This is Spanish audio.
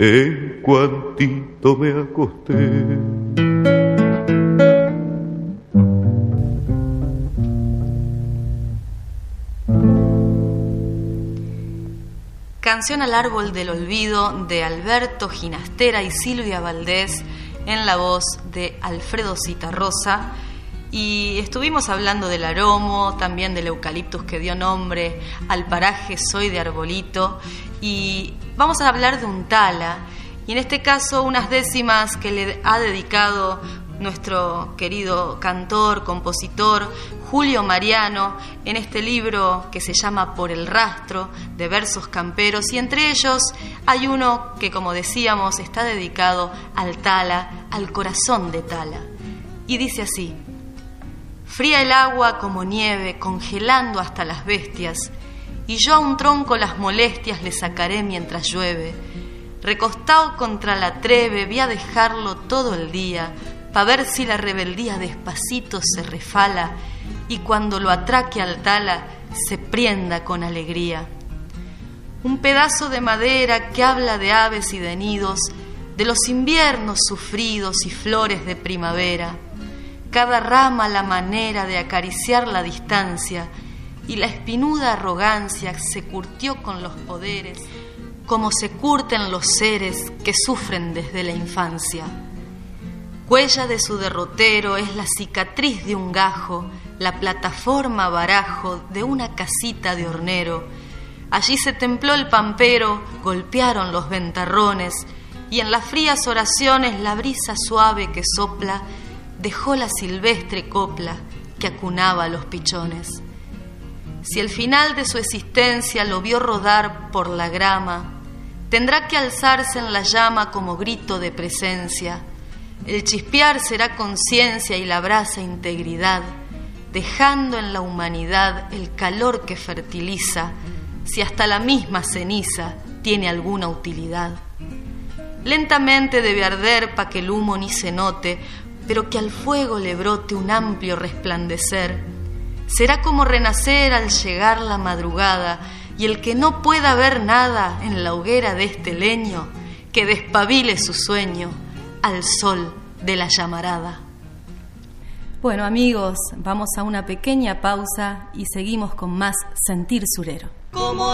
en cuantito me acosté. Canción al árbol del olvido de Alberto Ginastera y Silvia Valdés en la voz de Alfredo Citarrosa. Y estuvimos hablando del aromo, también del eucaliptus que dio nombre al paraje Soy de Arbolito, y vamos a hablar de un tala, y en este caso unas décimas que le ha dedicado nuestro querido cantor, compositor Julio Mariano en este libro que se llama Por el rastro, de versos camperos, y entre ellos hay uno que, como decíamos, está dedicado al tala, al corazón de tala, y dice así: fría el agua como nieve, congelando hasta las bestias, y yo a un tronco las molestias le sacaré mientras llueve. Recostado contra la treve, voy a dejarlo todo el día, pa' ver si la rebeldía despacito se refala, y cuando lo atraque al tala, se prienda con alegría. Un pedazo de madera que habla de aves y de nidos, de los inviernos sufridos y flores de primavera. Cada rama la manera de acariciar la distancia, y la espinuda arrogancia se curtió con los poderes, como se curten los seres que sufren desde la infancia. Huella de su derrotero es la cicatriz de un gajo, la plataforma barajo de una casita de hornero. Allí se templó el pampero, golpearon los ventarrones, y en las frías oraciones la brisa suave que sopla dejó la silvestre copla que acunaba a los pichones. Si el final de su existencia lo vio rodar por la grama, tendrá que alzarse en la llama como grito de presencia. El chispear será conciencia y la brasa integridad, dejando en la humanidad el calor que fertiliza, si hasta la misma ceniza tiene alguna utilidad. Lentamente debe arder pa' que el humo ni se note, pero que al fuego le brote un amplio resplandecer. Será como renacer al llegar la madrugada, y el que no pueda ver nada en la hoguera de este leño, que despabile su sueño al sol de la llamarada. Bueno, amigos, vamos a una pequeña pausa y seguimos con más Sentir Surero.